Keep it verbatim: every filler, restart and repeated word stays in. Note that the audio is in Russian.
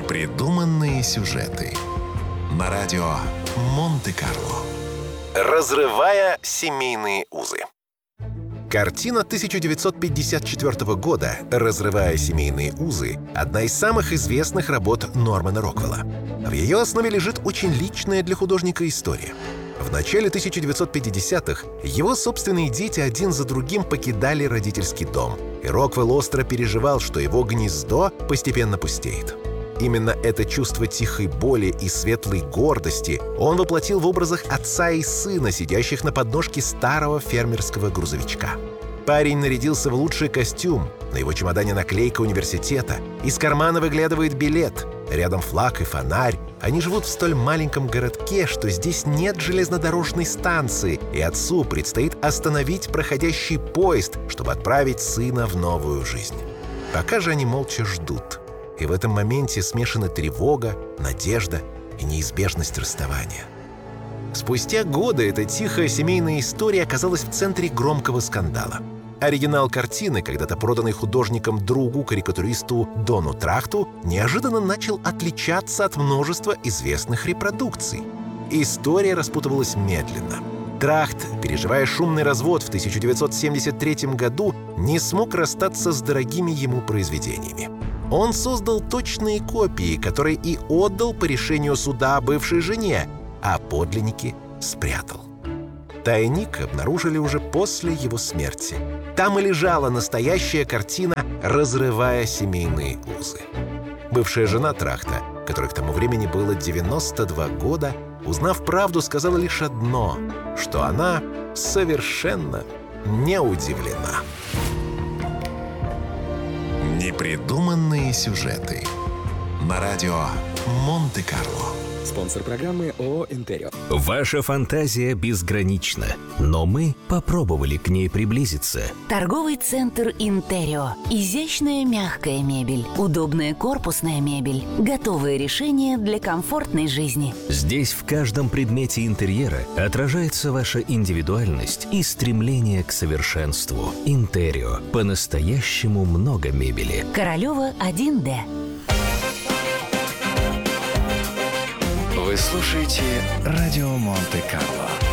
Непридуманные сюжеты на радио Монте-Карло. Разрывая семейные узы. Картина тысяча девятьсот пятьдесят четвёртого года «Разрывая семейные узы» — одна из самых известных работ Нормана Роквелла. В ее основе лежит очень личная для художника история. В начале тысяча девятьсот пятидесятых его собственные дети один за другим покидали родительский дом, и Роквелл остро переживал, что его гнездо постепенно пустеет. Именно это чувство тихой боли и светлой гордости он воплотил в образах отца и сына, сидящих на подножке старого фермерского грузовичка. Парень нарядился в лучший костюм, на его чемодане наклейка университета, из кармана выглядывает билет, рядом флаг и фонарь. Они живут в столь маленьком городке, что здесь нет железнодорожной станции, и отцу предстоит остановить проходящий поезд, чтобы отправить сына в новую жизнь. Пока же они молча ждут. И в этом моменте смешаны тревога, надежда и неизбежность расставания. Спустя годы эта тихая семейная история оказалась в центре громкого скандала. Оригинал картины, когда-то проданный художником другу-карикатуристу Дону Трахту, неожиданно начал отличаться от множества известных репродукций. История распутывалась медленно. Трахт, переживая шумный развод в тысяча девятьсот семьдесят третьем году, не смог расстаться с дорогими ему произведениями. Он создал точные копии, которые и отдал по решению суда бывшей жене, а подлинники спрятал. Тайник обнаружили уже после его смерти. Там и лежала настоящая картина «Разрывая семейные узы». Бывшая жена Трахта, которой к тому времени было девяносто два года, узнав правду, сказала лишь одно, что она совершенно не удивлена. Непридуманные сюжеты на радио Монте-Карло. Спонсор программы ООО «Интерио». Ваша фантазия безгранична, но мы попробовали к ней приблизиться. Торговый центр «Интерио». Изящная мягкая мебель, удобная корпусная мебель, готовые решения для комфортной жизни. Здесь в каждом предмете интерьера отражается ваша индивидуальность и стремление к совершенству. «Интерио». По-настоящему много мебели. Королева один Д. Вы слушаете радио Монте-Карло.